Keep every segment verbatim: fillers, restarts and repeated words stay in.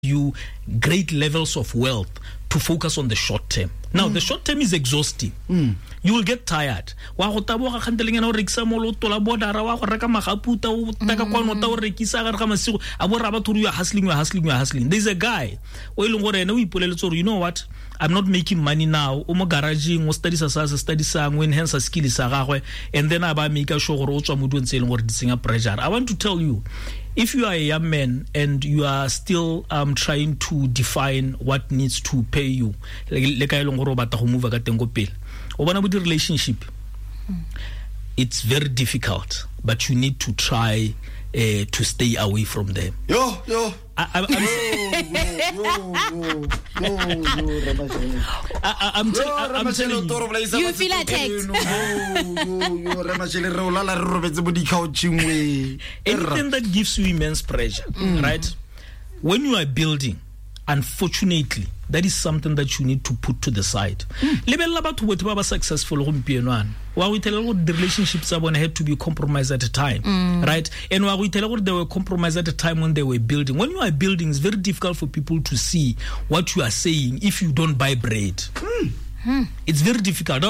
you great levels of wealth to focus on the short term. Now, mm. the short term is exhausting. Mm. You will get tired. Wa go taboga khanteleng na o rekisa molo tola bodara wa go reka magaputa o taka kwano ta o rekisa ga ga masigo a bo raba thuru ya hustling ya hustling ya hustling. There's a guy o ileng gore ene o ipoleletse gore, you know what, I'm not making money now. O mo garaging o study sa sa study sa ngwe enhance skill sa gagwe, and then aba make sure gore o tswa mo dintse ileng gore ditsenga pressure. I want to tell you, if you are a young man and you are still um, trying to define what needs to pay you, like I long about to move again go pay, or one about the relationship, it's very difficult, but you need to try uh, to stay away from them. Yo, yo. I, I, I'm, t- I'm telling you. You feel attacked. Anything that gives you immense pressure, mm. right? When you are building, unfortunately, that is something that you need to put to the side. Lebella batho bote ba ba successful gompieno ana. Wa go itela gore the relationships abone had to be compromised at a time, mm. right? And wa go itela gore they were compromised at a time when they were building. When you are building, it's very difficult for people to see what you are saying if you don't buy bread. Mm. Mm. It's very difficult.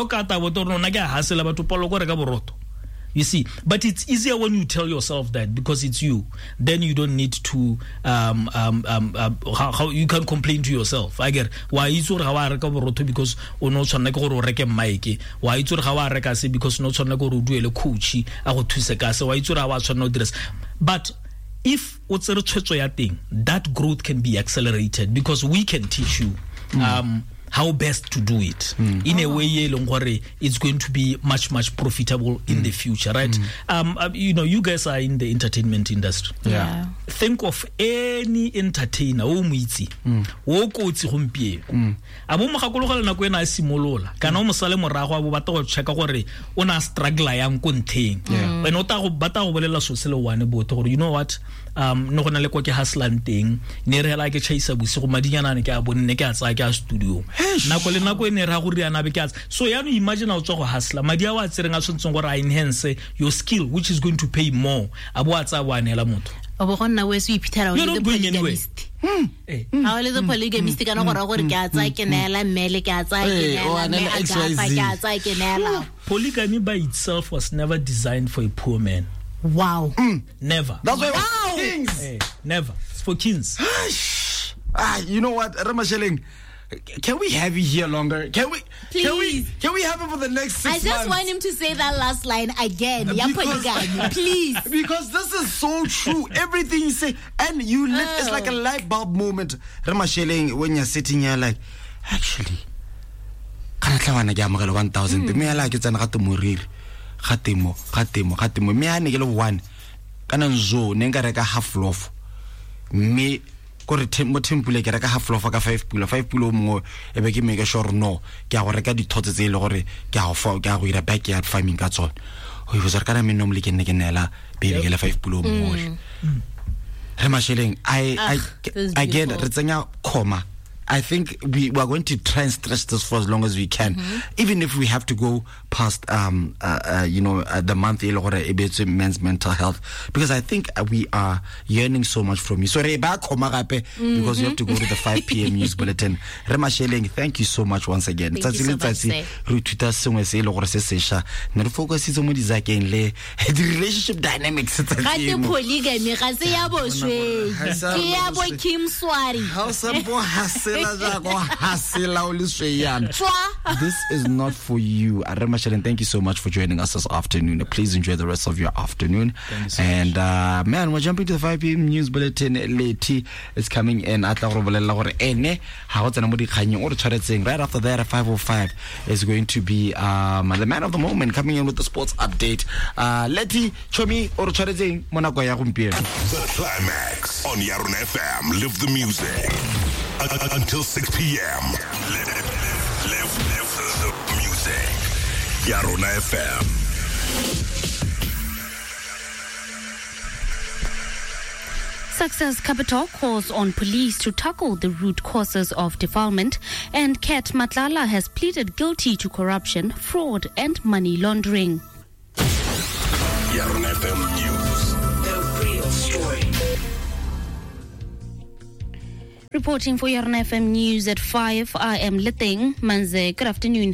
You see, but it's easier when you tell yourself that because it's you. Then you don't need to um um um uh, how, how you can complain to yourself. I get why it's or how I reka boroto because o no tshwana go reka mic. Why it's or how I reka se because no tshwana go do ele coach a go thuse ka se. Why it's or how I tshwana dress. But if what's the tshwetso ya thing, that growth can be accelerated because we can teach you mm. um how best to do it mm. in oh. a way it's going to be much much profitable mm. in the future, right? mm. um uh, you know, you guys are in the entertainment industry. Yeah, yeah. Think of any entertainer o moitsi o kotsi gompieno abo mo gakologela nako ena a simolola kana o mosale morago abo bata go checka gore o na struggle yang ko ntheng when o ta go bata go bolela so sele one bote gore, you know what, um no gona le ko ke hustlang teng ne re hela ke chaisa bosigo madinyana ne ke a bonne ke a tsaya ke a studio nako le nako ene ra go riana be ke a. So ya no imagine o tswa go hustla madi a wa tsereng a tshontsong gore a enhance your skill which is going to pay more abo a tsa bwanela motho obo gonna we se ipithela o le polygamist. Hmm. Eh. Ha o le the polygamist kana gore gore ke a tsa ke nela mmele ke a tsa ke nela me a ke a tsa ke nela. Polygamy by itself was never designed for a poor man. Wow. Mm. Never. That's why wow. Kings. Hey, never. It's for kings. Ah, you know what, Ramasheling, can we have you here longer? Can we? Please. Can we? Can we have him for the next six I just months? want him to say that last line again. Yeah, polygamy, please. Because this is so true. Everything you say, and you lit, oh. it's like a light bulb moment. Ramasheling, when you're sitting here, like, actually, can I tell you one thousand? Me, I like it's an atomuril. Hatimo, hatimo, hatimo. Me, I need one. Can I zo? Nenga reka half loaf. Me. Kore tempo tempule ke reka half loaf ka five pula five pula mo e be ke make sure no ke a go reka di thotse tse ile gore ke a go fa ke a go ira backyard farming ka tsone o ibo zara kana me nomle ke ne ke nela baby ke la five pula mo re masheleng I I again re tsenya comma. I think we, we are going to try and stretch this for as long as we can, mm-hmm. even if we have to go past, um, uh, uh, you know, uh, the month about men's mental health, because I think uh, we are yearning so much from you. So, mm-hmm. because you have to go to the five p.m. news bulletin. Rema Sheleng, thank you so much once again. Thank you so much, sir. The relationship dynamics. This is not for you. Thank you so much for joining us this afternoon. Please enjoy the rest of your afternoon. So and uh, man, we're jumping to the five p.m. news bulletin. Late is coming in at right after that at five oh five is going to be um, the man of the moment coming in with the sports update. Uh, Leti Chomi or Charezing Monaco Yarumpir. The climax on Yarun F M. Live the music. Until six p.m. Live, live, live, live the music. Yarona F M. Success Capital calls on police to tackle the root causes of defilement, and Kat Matlala has pleaded guilty to corruption, fraud, and money laundering. Yarona F M News. Reporting for Yarn F M News at five, I am Liteng Manze. Good afternoon.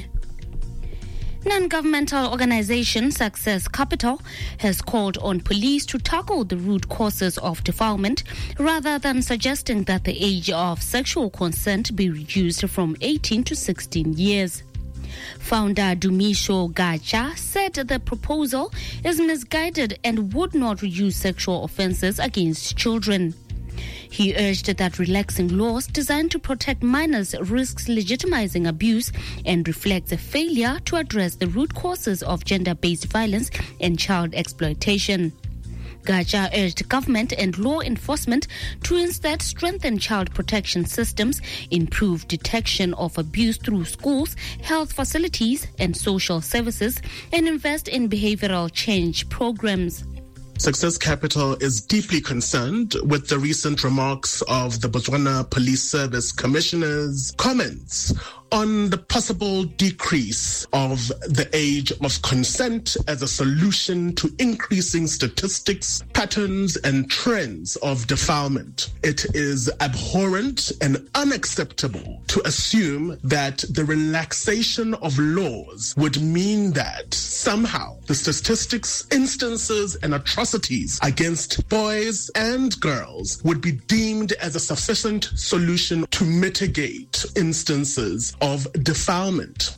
Non-governmental organization Success Capital has called on police to tackle the root causes of defilement rather than suggesting that the age of sexual consent be reduced from eighteen to sixteen years. Founder Dumisho Gacha said the proposal is misguided and would not reduce sexual offenses against children. He urged that relaxing laws designed to protect minors risks legitimizing abuse and reflects a failure to address the root causes of gender-based violence and child exploitation. Gacha urged government and law enforcement to instead strengthen child protection systems, improve detection of abuse through schools, health facilities, and social services, and invest in behavioral change programs. Success Capital is deeply concerned with the recent remarks of the Botswana Police Service Commissioner's comments on the possible decrease of the age of consent as a solution to increasing statistics, patterns, and trends of defilement. It is abhorrent and unacceptable to assume that the relaxation of laws would mean that somehow the statistics, instances, and atrocities against boys and girls would be deemed as a sufficient solution to mitigate instances of defilement.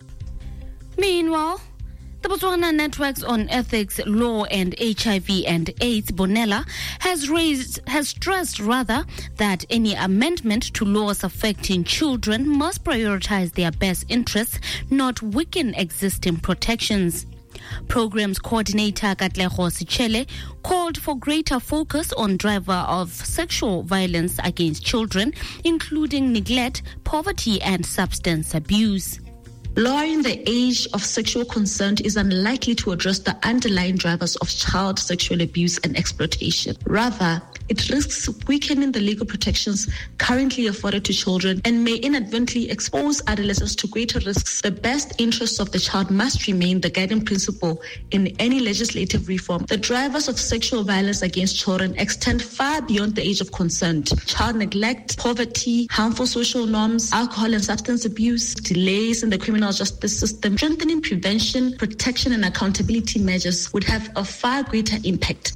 Meanwhile, the Botswana Networks on Ethics, Law and H I V and AIDS, Bonella, has raised, has stressed rather that any amendment to laws affecting children must prioritize their best interests, not weaken existing protections. Programs coordinator Katlego Sichele called for greater focus on driver of sexual violence against children, including neglect, poverty, and substance abuse. Lowering the age of sexual consent is unlikely to address the underlying drivers of child sexual abuse and exploitation. Rather, it risks weakening the legal protections currently afforded to children and may inadvertently expose adolescents to greater risks. The best interests of the child must remain the guiding principle in any legislative reform. The drivers of sexual violence against children extend far beyond the age of consent. Child neglect, poverty, harmful social norms, alcohol and substance abuse, delays in the criminal justice system. Strengthening prevention, protection, and accountability measures would have a far greater impact.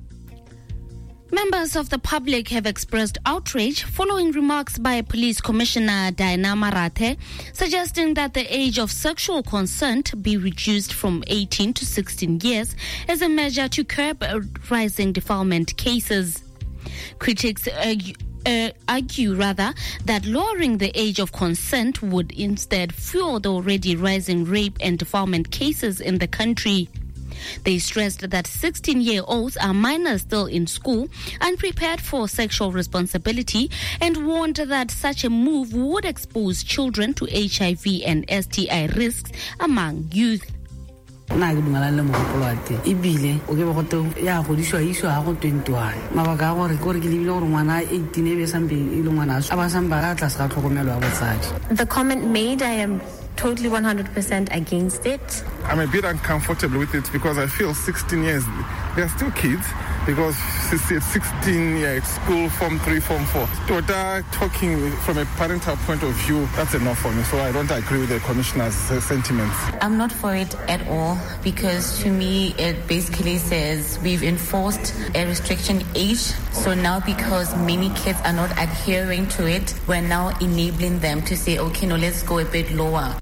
Members of the public have expressed outrage following remarks by Police Commissioner Diana Marathe suggesting that the age of sexual consent be reduced from eighteen to sixteen years as a measure to curb rising defilement cases. Critics argue Uh, argue rather that lowering the age of consent would instead fuel the already rising rape and defilement cases in the country. They stressed that sixteen-year-olds are minors still in school, unprepared for sexual responsibility, and warned that such a move would expose children to H I V and S T I risks among youth. Na ke dumela le mogopolo wa teng ebile o ke bogoto ya go diswa iswa ha go twenty-one mabaka a gore gore ke lebile gore ngwana eighteen e be sambe e le ngwana a ba samba ga tla se ga tlhokomelo ya botsadi. The comment made, I am totally one hundred percent against it. I'm a bit uncomfortable with it because I feel sixteen years, they're still kids because she's sixteen years at school, form three, form four. Toda talking from a parental point of view, that's enough for me. So I don't agree with the commissioner's sentiments. I'm not for it at all because to me it basically says we've enforced a restriction age. So now because many kids are not adhering to it, we're now enabling them to say, okay, no, let's go a bit lower.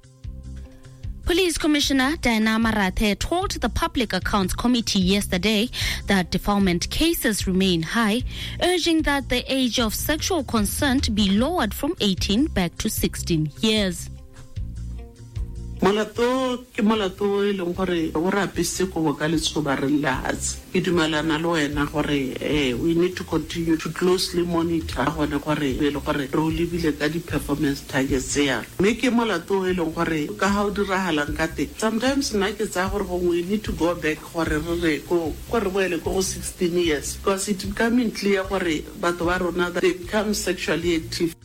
Police Commissioner Diana Marathe told the Public Accounts Committee yesterday that defilement cases remain high, urging that the age of sexual consent be lowered from eighteen back to sixteen years. Molato ke molato e leng gore o ra pese go ka letsoba re lahatse ke dumelana le wena gore eh we need to continue to closely monitor gone gore le gore re o lebile ka di performance targets ya me ke molato e leng gore ka ha o dirahalang ka te sometimes nna ke tsa gore we need to go back gore re re go gore boele go sixteen years because it becoming clear gore batho ba rona they become sexually active.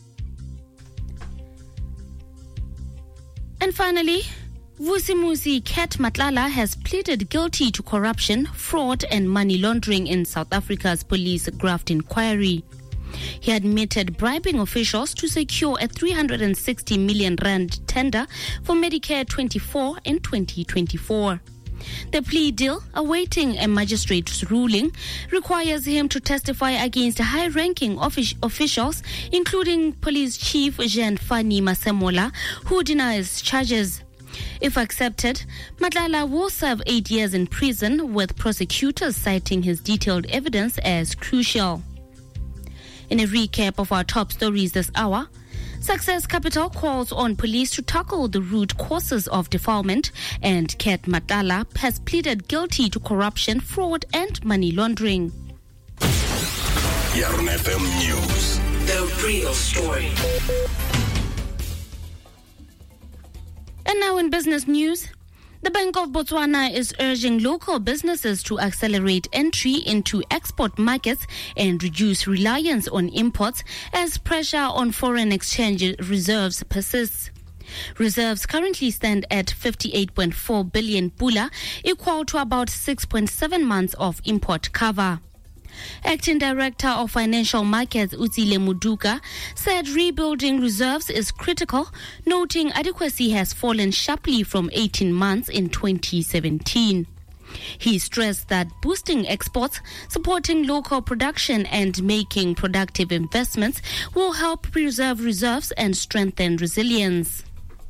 And finally, Vusimuzi Cat Matlala has pleaded guilty to corruption, fraud and money laundering in South Africa's police graft inquiry. He admitted bribing officials to secure a three hundred sixty million rand tender for Medicare twenty-four and twenty twenty-four. The plea deal, awaiting a magistrate's ruling, requires him to testify against high-ranking offic- officials, including Police Chief Jean Fani Masemola, who denies charges. If accepted, Matlala will serve eight years in prison, with prosecutors citing his detailed evidence as crucial. In a recap of our top stories this hour, Success Capital calls on police to tackle the root causes of defilement, and Kat Matlala has pleaded guilty to corruption, fraud and money laundering. Yarn F M News. The real story. And now in business news, the Bank of Botswana is urging local businesses to accelerate entry into export markets and reduce reliance on imports as pressure on foreign exchange reserves persists. Reserves currently stand at fifty-eight point four billion pula, equal to about six point seven months of import cover. Acting Director of Financial Markets Utsile Muduka said rebuilding reserves is critical, noting adequacy has fallen sharply from eighteen months in twenty seventeen. He stressed that boosting exports, supporting local production and making productive investments will help preserve reserves and strengthen resilience.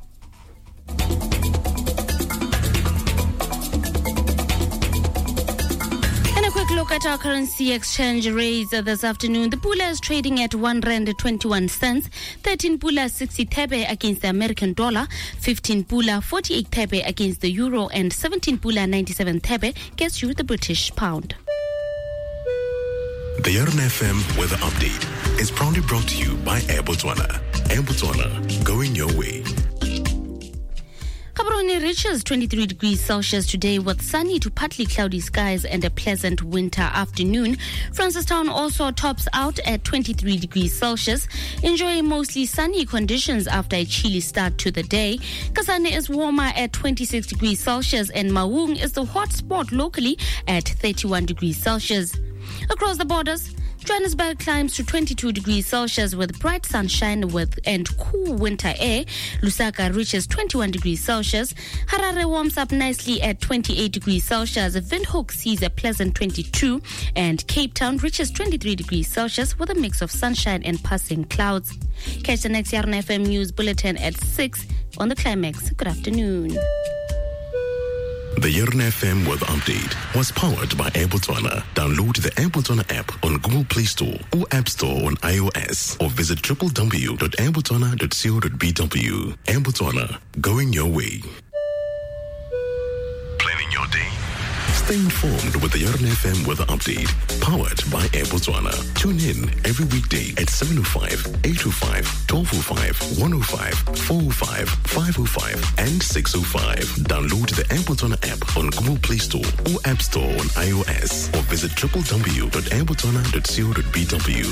Look at our currency exchange rates this afternoon. The pula is trading at one rand twenty-one cents, thirteen pula sixty thebe against the American dollar, fifteen pula forty-eight thebe against the euro, and seventeen pula ninety-seven thebe gets you the British pound. The Yarn F M weather update is proudly brought to you by Air Botswana. Air Botswana, going your way. Gaborone reaches twenty-three degrees Celsius today with sunny to partly cloudy skies and a pleasant winter afternoon. Francistown also tops out at twenty-three degrees Celsius, enjoying mostly sunny conditions after a chilly start to the day. Kasane is warmer at twenty-six degrees Celsius and Maung is the hot spot locally at thirty-one degrees Celsius. Across the borders, Johannesburg climbs to twenty-two degrees Celsius with bright sunshine with and cool winter air. Lusaka reaches twenty-one degrees Celsius. Harare warms up nicely at twenty-eight degrees Celsius. Windhoek sees a pleasant twenty-two. And Cape Town reaches twenty-three degrees Celsius with a mix of sunshine and passing clouds. Catch the next Yarn F M News Bulletin at six on the Climax. Good afternoon. The Yarn F M weather update was powered by Air Botswana. Download the Air Botswana app on Google Play Store or App Store on iOS, or visit w w w dot air botswana dot co dot b w. Air Botswana, going your way. Planning your day? Stay informed with the Yarn F M weather update, powered by Air Botswana. Tune in every weekday at seven oh five, eight oh five, twelve oh five, one oh five, four oh five, five oh five, and six oh five. Download the Air Botswana app on Google Play Store or App Store on iOS, or visit w w w dot air botswana dot co dot b w.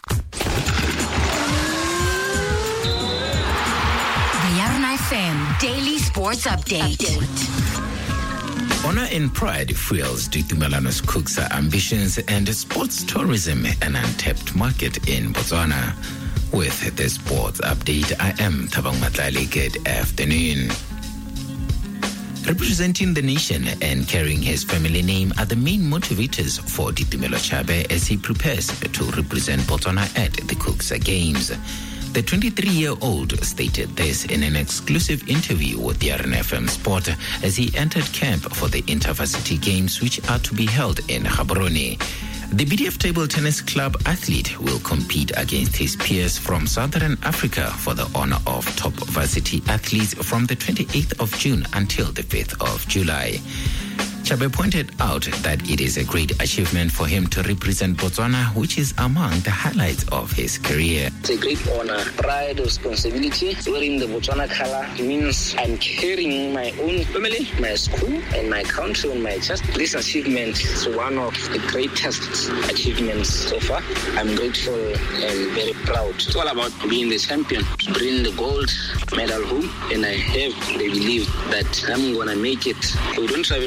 The Yarn F M Daily Sports Update. Update. Honor and pride fuels Ditumelano's Cook's ambitions and sports tourism, an untapped market in Botswana. With the sports update, I am Thabang Matlali. Good afternoon. Representing the nation and carrying his family name are the main motivators for Ditumelo Chabe as he prepares to represent Botswana at the Cook's Games. The twenty-three-year-old stated this in an exclusive interview with the Yarn F M Sport as he entered camp for the InterVarsity Games, which are to be held in Gaborone. The B D F Table Tennis Club athlete will compete against his peers from Southern Africa for the honor of top varsity athletes from the twenty-eighth of June until the fifth of July. Chabe pointed out that it is a great achievement for him to represent Botswana, which is among the highlights of his career. It's a great honor, pride, responsibility. Wearing the Botswana color means I'm carrying my own family, my school, and my country on my chest. This achievement is one of the greatest achievements so far. I'm grateful and very proud. It's all about being the champion, bring the gold medal home, and I have the belief that I'm going to make it. We don't travel to Cook's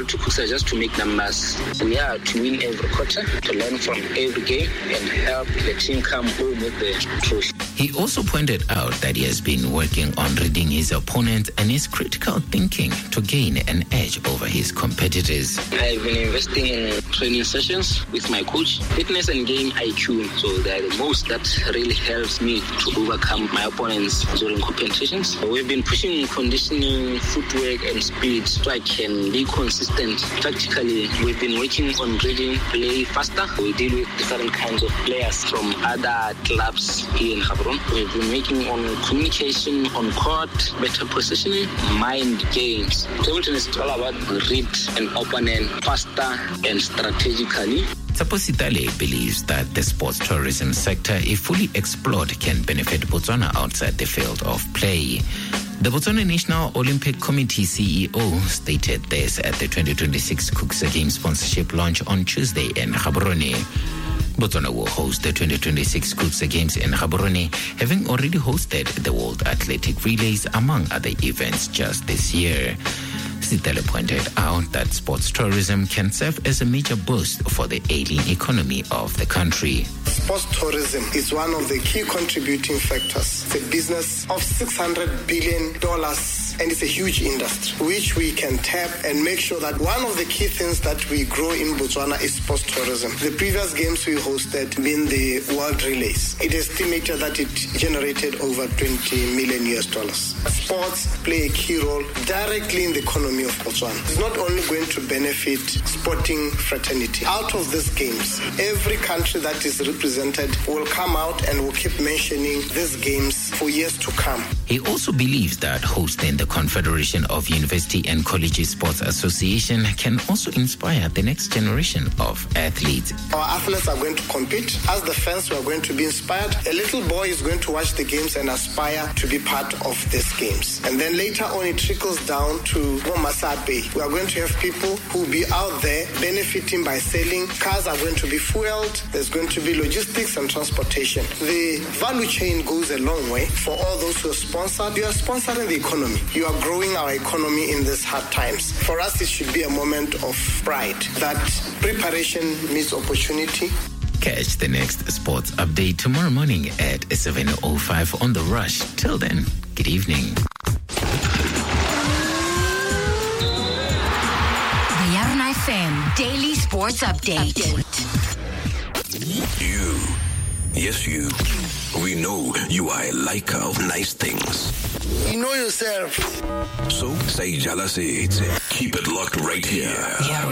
just to make numbers. We are to win every quarter, to learn from every game, and help the team come home with the trophy. He also pointed out that he has been working on reading his opponent and his critical thinking to gain an edge over his competitors. I've been investing in training sessions with my coach, fitness and game I Q. So they're the most that really helps me to overcome my opponents during competitions. We've been pushing conditioning, footwork and speed so I can be consistent. Tactically, we've been working on reading play faster. We deal with different kinds of players from other clubs here in Gaborone. We've been working on communication on court, better positioning, mind games. Tableton is all about read an opponent faster and strategically. Tsapo Sitale believes that the sports tourism sector, if fully explored, can benefit Botswana outside the field of play. The Botswana National Olympic Committee C E O stated this at the twenty twenty-six Kuksa Games sponsorship launch on Tuesday in Gaborone. Botswana will host the twenty twenty-six Kuksa Games in Gaborone, having already hosted the World Athletic Relays, among other events, just this year. Sitele pointed out that sports tourism can serve as a major boost for the ailing economy of the country. Sports tourism is one of the key contributing factors. It's a business of six hundred billion dollars, and it's a huge industry which we can tap and make sure that one of the key things that we grow in Botswana is sports tourism. The previous games we hosted being the World Relays, it is estimated that it generated over twenty million U S dollars. Sports play a key role directly in the economy of Botswana. It's not only going to benefit sporting fraternity. Out of these games, every country that is represented will come out and will keep mentioning these games for years to come. He also believes that hosting the Confederation of University and College Sports Association can also inspire the next generation of athletes. Our athletes are going to compete. As the fans, we are going to be inspired. A little boy is going to watch the games and aspire to be part of these games. And then later on, it trickles down to Momasape. We are going to have people who will be out there benefiting by selling. Cars are going to be fueled. There's going to be logistics and transportation. The value chain goes a long way. For all those who are sponsored, you are sponsoring the economy. You are growing our economy in these hard times. For us, it should be a moment of pride that preparation meets opportunity. Catch the next sports update tomorrow morning at seven oh five on The Rush. Till then, good evening. The Yarna F M Daily Sports Update. You, yes you, we know you are a liker of nice things. You know yourself. So, say Jala says, keep it locked right here.